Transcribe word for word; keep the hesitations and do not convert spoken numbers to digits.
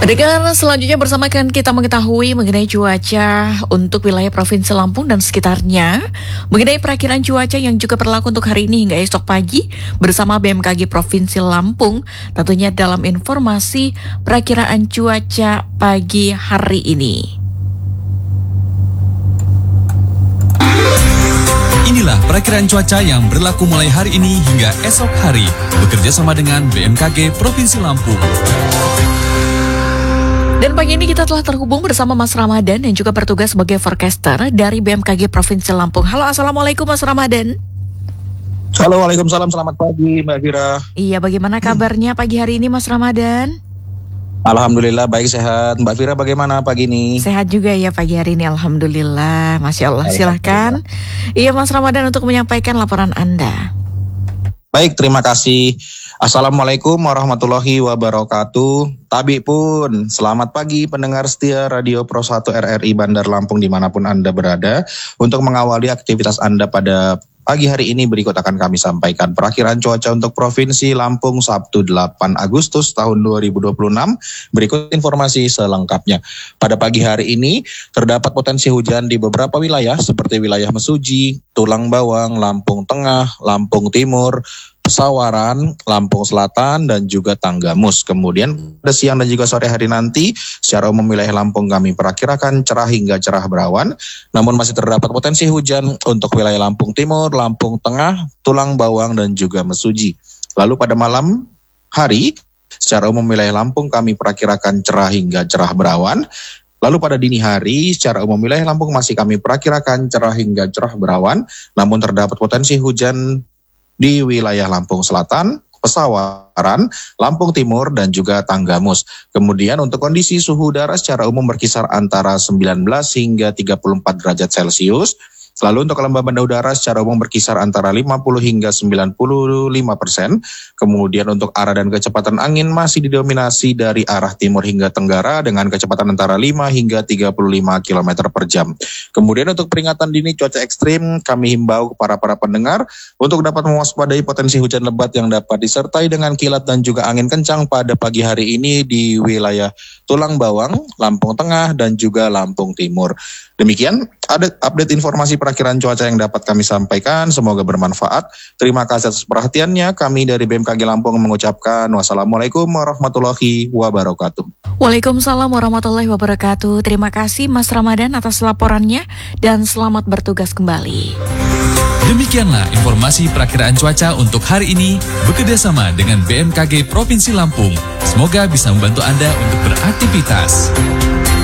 Pendengar, selanjutnya bersama kan kita mengetahui mengenai cuaca untuk wilayah Provinsi Lampung dan sekitarnya. Mengenai perakiraan cuaca yang juga berlaku untuk hari ini hingga esok pagi bersama B M K G Provinsi Lampung. Tentunya dalam informasi perakiraan cuaca pagi hari ini. Inilah perakiraan cuaca yang berlaku mulai hari ini hingga esok hari. Bekerja sama dengan B M K G Provinsi Lampung. Dan pagi ini kita telah terhubung bersama Mas Ramadan yang juga bertugas sebagai forecaster dari B M K G Provinsi Lampung. Halo, Assalamualaikum Mas Ramadan. Halo, Waalaikumsalam, selamat pagi Mbak Fira. Iya, bagaimana kabarnya pagi hari ini Mas Ramadan? Alhamdulillah baik, sehat. Mbak Fira bagaimana pagi ini? Sehat juga ya pagi hari ini, Alhamdulillah. Masya Allah, silahkan. Iya Mas Ramadan untuk menyampaikan laporan Anda. Baik, terima kasih. Assalamualaikum warahmatullahi wabarakatuh. Tabi pun, selamat pagi pendengar setia Radio Pro satu R R I Bandar Lampung dimanapun Anda berada. Untuk mengawali aktivitas Anda pada pagi hari ini berikut akan kami sampaikan perakiraan cuaca untuk Provinsi Lampung Sabtu delapan Agustus tahun dua ribu dua puluh enam. Berikut informasi selengkapnya. Pada pagi hari ini terdapat potensi hujan di beberapa wilayah seperti wilayah Mesuji, Tulang Bawang, Lampung Tengah, Lampung Timur, Pesawaran, Lampung Selatan, dan juga Tanggamus. Kemudian pada siang dan juga sore hari nanti, secara umum wilayah Lampung kami perakirakan cerah hingga cerah berawan. Namun masih terdapat potensi hujan untuk wilayah Lampung Timur, Lampung Tengah, Tulang Bawang, dan juga Mesuji. Lalu pada malam hari, secara umum wilayah Lampung kami perakirakan cerah hingga cerah berawan. Lalu pada dini hari, secara umum wilayah Lampung masih kami perakirakan cerah hingga cerah berawan. Namun terdapat potensi hujan di wilayah Lampung Selatan, Pesawaran, Lampung Timur, dan juga Tanggamus. Kemudian untuk kondisi suhu udara secara umum berkisar antara sembilan belas hingga tiga puluh empat derajat Celcius. Lalu untuk kelembaban udara secara umum berkisar antara lima puluh hingga sembilan puluh lima persen. Kemudian untuk arah dan kecepatan angin masih didominasi dari arah timur hingga tenggara dengan kecepatan antara lima hingga tiga puluh lima kilometer per jam. Kemudian untuk peringatan dini cuaca ekstrim kami himbau kepada para pendengar untuk dapat mewaspadai potensi hujan lebat yang dapat disertai dengan kilat dan juga angin kencang pada pagi hari ini di wilayah Tulang Bawang, Lampung Tengah, dan juga Lampung Timur. Demikian ada update informasi perakiraan cuaca yang dapat kami sampaikan. Semoga bermanfaat. Terima kasih atas perhatiannya. Kami dari B M K G Lampung mengucapkan wassalamualaikum warahmatullahi wabarakatuh. Waalaikumsalam warahmatullahi wabarakatuh. Terima kasih Mas Ramadan atas laporannya dan selamat bertugas kembali. Demikianlah informasi perakiraan cuaca untuk hari ini bekerjasama dengan B M K G Provinsi Lampung. Semoga bisa membantu Anda untuk beraktivitas.